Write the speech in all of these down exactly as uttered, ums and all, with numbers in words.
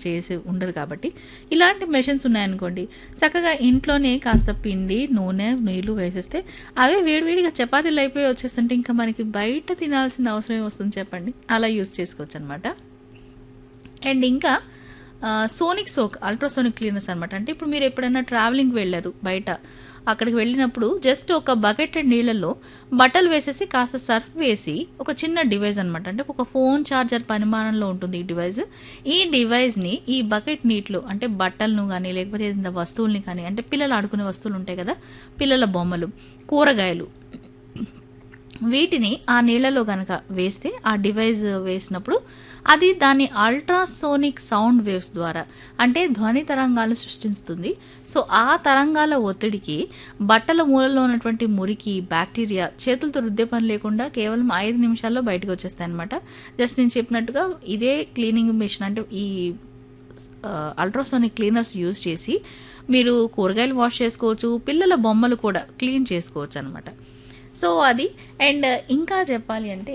చేసి ఉండరు కాబట్టి ఇలాంటి మెషిన్స్ ఉన్నాయనుకోండి, చక్కగా ఇంట్లోనే కాస్త పిండి, నూనె, నీళ్లు వేసేస్తే అవే వేడివేడిగా చపాతీలు అయిపోయి వచ్చేస్తుంటే ఇంకా మనకి బయట తినాల్సిన అవసరం వస్తుంది చెప్పండి. అలా యూజ్ చేసుకోవచ్చు అనమాట. అండ్ ఇంకా సోనిక్ సోక్ అల్ట్రాసోనిక్ క్లీనర్స్ అనమాట. అంటే ఇప్పుడు మీరు ఎప్పుడైనా ట్రావెలింగ్కి వెళ్ళారు బయట, అక్కడికి వెళ్ళినప్పుడు జస్ట్ ఒక బకెటెడ్ నీళ్ళల్లో బట్టలు వేసేసి కాస్త సర్ఫ్ వేసి ఒక చిన్న డివైస్ అనమాట, అంటే ఒక ఫోన్ ఛార్జర్ పరిమాణంలో ఉంటుంది ఈ డివైస్. ఈ డివైస్ని ఈ బకెట్ నీటిలో అంటే బట్టలను కానీ లేకపోతే ఏదైనా వస్తువుల్ని కానీ, అంటే పిల్లలు ఆడుకునే వస్తువులు ఉంటాయి కదా, పిల్లల బొమ్మలు, కూరగాయలు, వీటిని ఆ నీళ్లలో కనుక వేస్తే ఆ డివైస్ వేసినప్పుడు అది దాని అల్ట్రాసోనిక్ సౌండ్ వేవ్స్ ద్వారా అంటే ధ్వని తరంగాలు సృష్టిస్తుంది. సో ఆ తరంగాల ఒత్తిడికి బట్టల మూలలో ఉన్నటువంటి మురికి, బ్యాక్టీరియా చేతులతో రుద్దే పని లేకుండా కేవలం ఐదు నిమిషాల్లో బయటకు వచ్చేస్తాయి అనమాట. జస్ట్ నేను చెప్పినట్టుగా ఇదే క్లీనింగ్ మిషన్ అంటే ఈ అల్ట్రాసోనిక్ క్లీనర్స్ యూజ్ చేసి మీరు కూరగాయలు వాష్ చేసుకోవచ్చు, పిల్లల బొమ్మలు కూడా క్లీన్ చేసుకోవచ్చు అనమాట. సో అది. అండ్ ఇంకా చెప్పాలి అంటే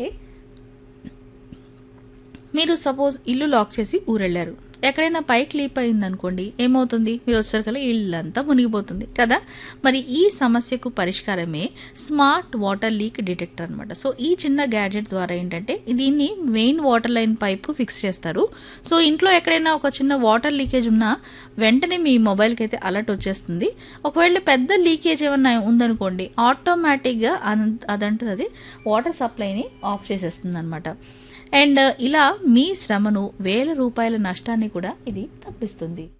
మీరు సపోజ్ ఇల్లు లాక్ చేసి ఊరెళ్ళారు, ఎక్కడైనా పైకి లీప్ అయిందనుకోండి, ఏమవుతుంది, మీరు వచ్చేసరికల్లా ఇల్లంతా మునిగిపోతుంది కదా. మరి ఈ సమస్యకు పరిష్కారమే స్మార్ట్ వాటర్ లీక్ డిటెక్టర్ అనమాట. సో ఈ చిన్న గ్యాడ్జెట్ ద్వారా ఏంటంటే దీన్ని మెయిన్ వాటర్ లైన్ పైప్కు ఫిక్స్ చేస్తారు. సో ఇంట్లో ఎక్కడైనా ఒక చిన్న వాటర్ లీకేజ్ ఉన్నా వెంటనే మీ మొబైల్కి అయితే అలర్ట్ వచ్చేస్తుంది. ఒకవేళ పెద్ద లీకేజ్ ఏమన్నా ఉందనుకోండి, ఆటోమేటిక్గా అదంటే అది వాటర్ సప్లైని ఆఫ్ చేసేస్తుంది అనమాట. అండ్ ఇలా మీ శ్రమను, వేల రూపాయల నష్టాన్ని కూడా ఇది తప్పిస్తుంది.